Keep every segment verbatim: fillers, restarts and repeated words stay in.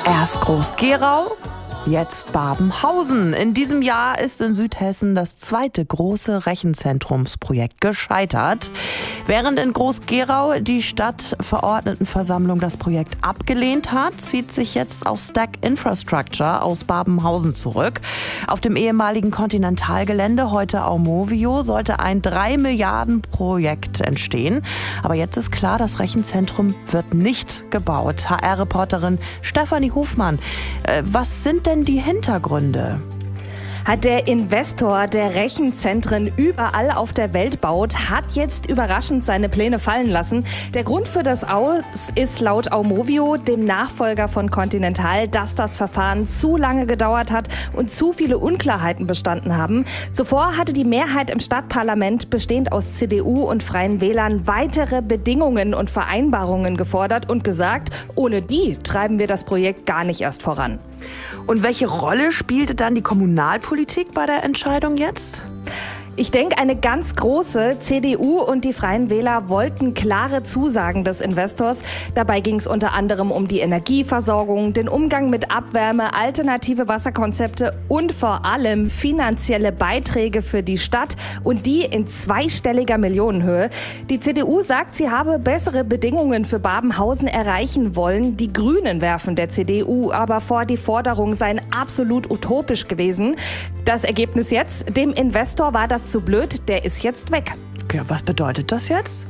Erst Groß-Gerau, jetzt Babenhausen. In diesem Jahr ist in Südhessen das zweite große Rechenzentrumsprojekt gescheitert. Während in Groß-Gerau die Stadtverordnetenversammlung das Projekt abgelehnt hat, zieht sich jetzt auch Stack Infrastructure aus Babenhausen zurück. Auf dem ehemaligen Continental-Gelände, heute Aumovio, sollte ein drei Milliarden Projekt entstehen. Aber jetzt ist klar, das Rechenzentrum wird nicht gebaut. H R-Reporterin Stefanie Hofmann, äh, was sind denn die Hintergründe? Hat der Investor, der Rechenzentren überall auf der Welt baut, hat jetzt überraschend seine Pläne fallen lassen. Der Grund für das Aus ist laut Aumovio, dem Nachfolger von Continental, dass das Verfahren zu lange gedauert hat und zu viele Unklarheiten bestanden haben. Zuvor hatte die Mehrheit im Stadtparlament, bestehend aus C D U und Freien Wählern, weitere Bedingungen und Vereinbarungen gefordert und gesagt, ohne die treiben wir das Projekt gar nicht erst voran. Und welche Rolle spielte dann die Kommunalpolitik bei der Entscheidung jetzt? Ich denke, eine ganz große. C D U und die Freien Wähler wollten klare Zusagen des Investors. Dabei ging es unter anderem um die Energieversorgung, den Umgang mit Abwärme, alternative Wasserkonzepte und vor allem finanzielle Beiträge für die Stadt und die in zweistelliger Millionenhöhe. Die C D U sagt, sie habe bessere Bedingungen für Babenhausen erreichen wollen. Die Grünen werfen der C D U aber vor, die Forderungen seien absolut utopisch gewesen. Das Ergebnis jetzt: Dem Investor war das zu blöd, der ist jetzt weg. Okay, was bedeutet das jetzt?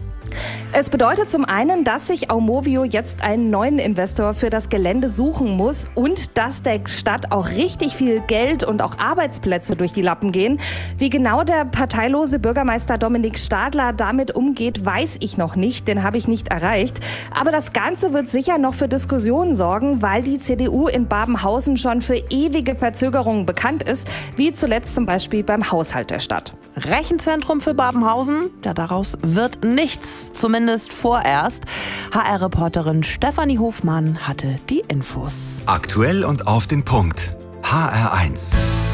Es bedeutet zum einen, dass sich Aumovio jetzt einen neuen Investor für das Gelände suchen muss und dass der Stadt auch richtig viel Geld und auch Arbeitsplätze durch die Lappen gehen. Wie genau der parteilose Bürgermeister Dominik Stadler damit umgeht, weiß ich noch nicht, den habe ich nicht erreicht. Aber das Ganze wird sicher noch für Diskussionen sorgen, weil die C D U in Babenhausen schon für ewige Verzögerungen bekannt ist, wie zuletzt zum Beispiel beim Haushalt der Stadt. Rechenzentrum für Babenhausen? Ja, daraus wird nichts. Zumindest vorerst. H R-Reporterin Stefanie Hofmann hatte die Infos. Aktuell und auf den Punkt. H R eins.